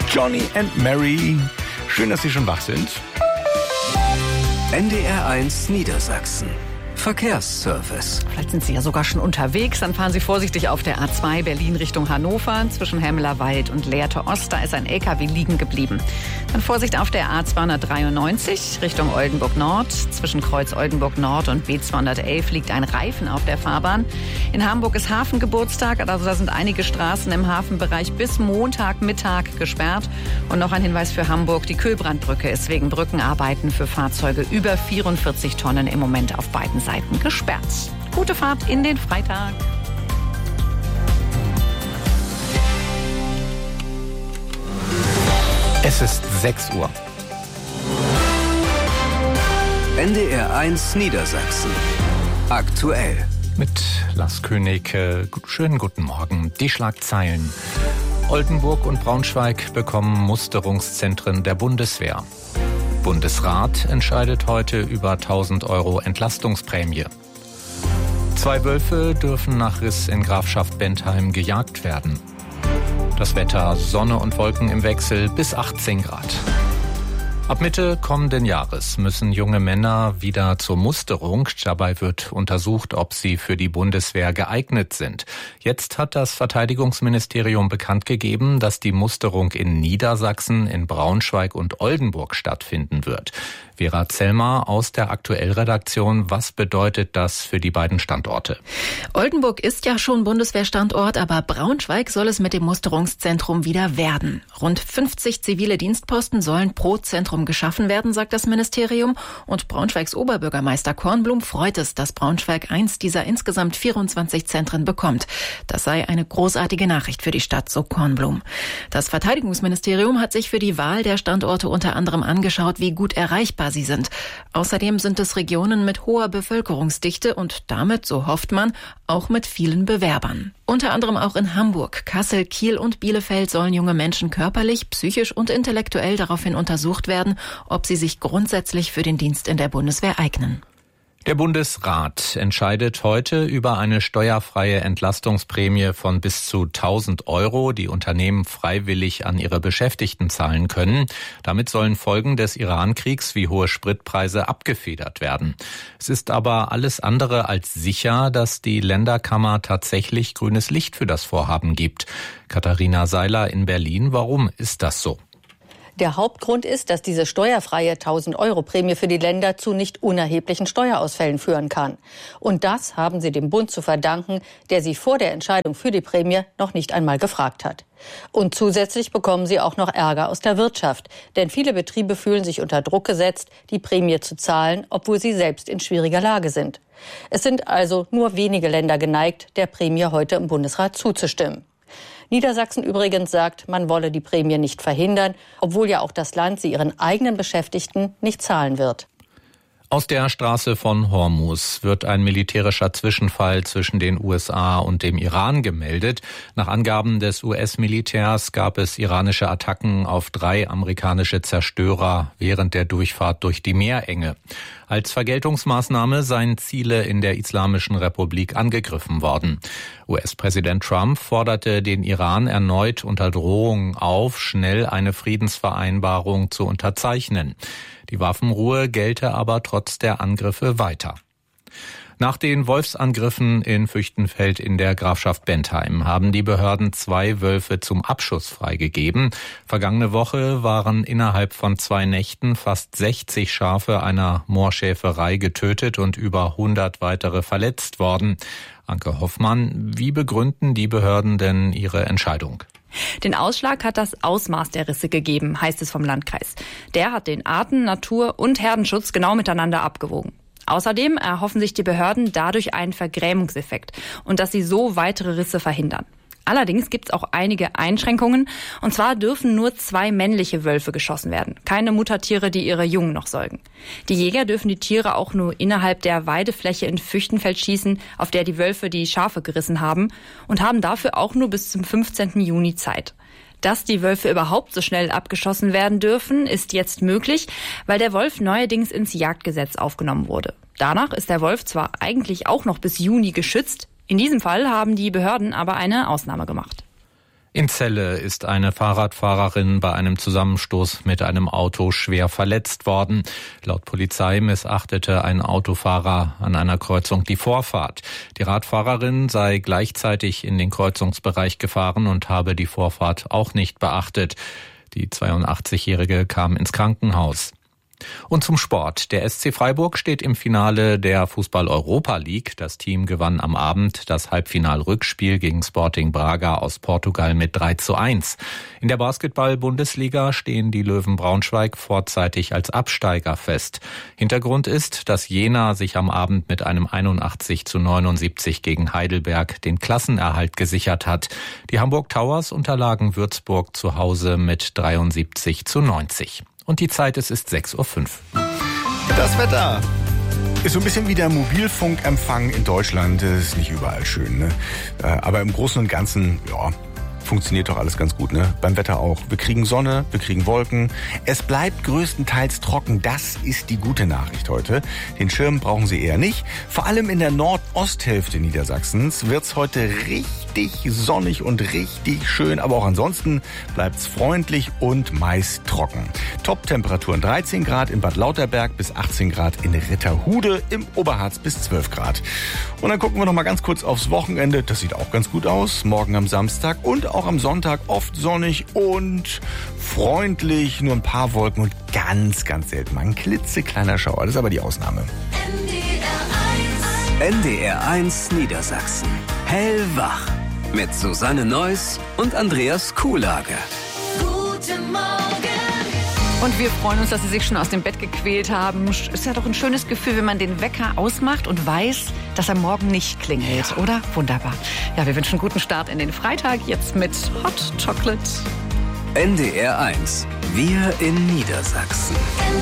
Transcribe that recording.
Johnny and Mary. Schön, dass Sie schon wach sind. NDR1 Niedersachsen. Verkehrsservice. Vielleicht sind Sie ja sogar schon unterwegs. Dann fahren Sie vorsichtig auf der A2 Berlin Richtung Hannover. Zwischen Hemmelerwald und Lehrte Ost, da ist ein LKW liegen geblieben. Dann Vorsicht auf der A293 Richtung Oldenburg Nord. Zwischen Kreuz Oldenburg Nord und B211 liegt ein Reifen auf der Fahrbahn. In Hamburg ist Hafengeburtstag. Also da sind einige Straßen im Hafenbereich bis Montagmittag gesperrt. Und noch ein Hinweis für Hamburg. Die Kühlbrandbrücke ist wegen Brückenarbeiten für Fahrzeuge über 44 Tonnen im Moment auf beiden Seiten gesperrt. Gute Fahrt in den Freitag. Es ist 6 Uhr. NDR1 Niedersachsen. Aktuell. Mit Lars König. Schönen guten Morgen. Die Schlagzeilen. Oldenburg und Braunschweig bekommen Musterungszentren der Bundeswehr. Bundesrat entscheidet heute über 1.000 € Entlastungsprämie. 2 Wölfe dürfen nach Riss in Grafschaft Bentheim gejagt werden. Das Wetter: Sonne und Wolken im Wechsel bis 18 Grad. Ab Mitte kommenden Jahres müssen junge Männer wieder zur Musterung. Dabei wird untersucht, ob sie für die Bundeswehr geeignet sind. Jetzt hat das Verteidigungsministerium bekannt gegeben, dass die Musterung in Niedersachsen, in Braunschweig und Oldenburg stattfinden wird. Vera Zellmer aus der Aktuell-Redaktion. Was bedeutet das für die beiden Standorte? Oldenburg ist ja schon Bundeswehrstandort, aber Braunschweig soll es mit dem Musterungszentrum wieder werden. Rund 50 zivile Dienstposten sollen pro Zentrum geschaffen werden, sagt das Ministerium. Und Braunschweigs Oberbürgermeister Kornblum freut es, dass Braunschweig eins dieser insgesamt 24 Zentren bekommt. Das sei eine großartige Nachricht für die Stadt, so Kornblum. Das Verteidigungsministerium hat sich für die Wahl der Standorte unter anderem angeschaut, wie gut erreichbar sie sind. Außerdem sind es Regionen mit hoher Bevölkerungsdichte und damit, so hofft man, auch mit vielen Bewerbern. Unter anderem auch in Hamburg, Kassel, Kiel und Bielefeld sollen junge Menschen körperlich, psychisch und intellektuell daraufhin untersucht werden, ob sie sich grundsätzlich für den Dienst in der Bundeswehr eignen. Der Bundesrat entscheidet heute über eine steuerfreie Entlastungsprämie von bis zu 1.000 €, die Unternehmen freiwillig an ihre Beschäftigten zahlen können. Damit sollen Folgen des Iran-Kriegs wie hohe Spritpreise abgefedert werden. Es ist aber alles andere als sicher, dass die Länderkammer tatsächlich grünes Licht für das Vorhaben gibt. Katharina Seiler in Berlin, warum ist das so? Der Hauptgrund ist, dass diese steuerfreie 1.000-€ für die Länder zu nicht unerheblichen Steuerausfällen führen kann. Und das haben sie dem Bund zu verdanken, der sie vor der Entscheidung für die Prämie noch nicht einmal gefragt hat. Und zusätzlich bekommen sie auch noch Ärger aus der Wirtschaft. Denn viele Betriebe fühlen sich unter Druck gesetzt, die Prämie zu zahlen, obwohl sie selbst in schwieriger Lage sind. Es sind also nur wenige Länder geneigt, der Prämie heute im Bundesrat zuzustimmen. Niedersachsen übrigens sagt, man wolle die Prämie nicht verhindern, obwohl ja auch das Land sie ihren eigenen Beschäftigten nicht zahlen wird. Aus der Straße von Hormuz wird ein militärischer Zwischenfall zwischen den USA und dem Iran gemeldet. Nach Angaben des US-Militärs gab es iranische Attacken auf 3 amerikanische Zerstörer während der Durchfahrt durch die Meerenge. Als Vergeltungsmaßnahme seien Ziele in der Islamischen Republik angegriffen worden. US-Präsident Trump forderte den Iran erneut unter Drohung auf, schnell eine Friedensvereinbarung zu unterzeichnen. Die Waffenruhe gelte aber trotz der Angriffe weiter. Nach den Wolfsangriffen in Füchtenfeld in der Grafschaft Bentheim haben die Behörden 2 Wölfe zum Abschuss freigegeben. Vergangene Woche waren innerhalb von 2 Nächten fast 60 Schafe einer Moorschäferei getötet und über 100 weitere verletzt worden. Anke Hoffmann, wie begründen die Behörden denn ihre Entscheidung? Den Ausschlag hat das Ausmaß der Risse gegeben, heißt es vom Landkreis. Der hat den Arten-, Natur- und Herdenschutz genau miteinander abgewogen. Außerdem erhoffen sich die Behörden dadurch einen Vergrämungseffekt und dass sie so weitere Risse verhindern. Allerdings gibt es auch einige Einschränkungen. Und zwar dürfen nur 2 männliche Wölfe geschossen werden. Keine Muttertiere, die ihre Jungen noch säugen. Die Jäger dürfen die Tiere auch nur innerhalb der Weidefläche in Füchtenfeld schießen, auf der die Wölfe die Schafe gerissen haben. Und haben dafür auch nur bis zum 15. Juni Zeit. Dass die Wölfe überhaupt so schnell abgeschossen werden dürfen, ist jetzt möglich, weil der Wolf neuerdings ins Jagdgesetz aufgenommen wurde. Danach ist der Wolf zwar eigentlich auch noch bis Juni geschützt, in diesem Fall haben die Behörden aber eine Ausnahme gemacht. In Celle ist eine Fahrradfahrerin bei einem Zusammenstoß mit einem Auto schwer verletzt worden. Laut Polizei missachtete ein Autofahrer an einer Kreuzung die Vorfahrt. Die Radfahrerin sei gleichzeitig in den Kreuzungsbereich gefahren und habe die Vorfahrt auch nicht beachtet. Die 82-Jährige kam ins Krankenhaus. Und zum Sport. Der SC Freiburg steht im Finale der Fußball-Europa League. Das Team gewann am Abend das Halbfinal-Rückspiel gegen Sporting Braga aus Portugal mit 3:1. In der Basketball-Bundesliga stehen die Löwen Braunschweig vorzeitig als Absteiger fest. Hintergrund ist, dass Jena sich am Abend mit einem 81:79 gegen Heidelberg den Klassenerhalt gesichert hat. Die Hamburg Towers unterlagen Würzburg zu Hause mit 73:90. Und die Zeit, es ist 6:05 Uhr. Das Wetter ist so ein bisschen wie der Mobilfunkempfang in Deutschland. Das ist nicht überall schön, ne? Aber im Großen und Ganzen, ja, funktioniert doch alles ganz gut, ne? Beim Wetter auch. Wir kriegen Sonne, wir kriegen Wolken. Es bleibt größtenteils trocken. Das ist die gute Nachricht heute. Den Schirm brauchen Sie eher nicht. Vor allem in der Nordosthälfte Niedersachsens wird's heute richtig sonnig und richtig schön. Aber auch ansonsten bleibt's freundlich und meist trocken. Top-Temperaturen 13 Grad in Bad Lauterberg bis 18 Grad in Ritterhude, im Oberharz bis 12 Grad. Und dann gucken wir noch mal ganz kurz aufs Wochenende. Das sieht auch ganz gut aus. Morgen am Samstag und auch am Sonntag oft sonnig und freundlich. Nur ein paar Wolken und ganz, ganz selten mal ein klitzekleiner Schauer. Das ist aber die Ausnahme. NDR1 Niedersachsen. Hellwach. Mit Susanne Neuss und Andreas Kuhlage. Guten Morgen. Und wir freuen uns, dass Sie sich schon aus dem Bett gequält haben. Ist ja doch ein schönes Gefühl, wenn man den Wecker ausmacht und weiß, dass er morgen nicht klingelt, oder? Wunderbar. Ja, wir wünschen einen guten Start in den Freitag. Jetzt mit Hot Chocolate. NDR1. Wir in Niedersachsen.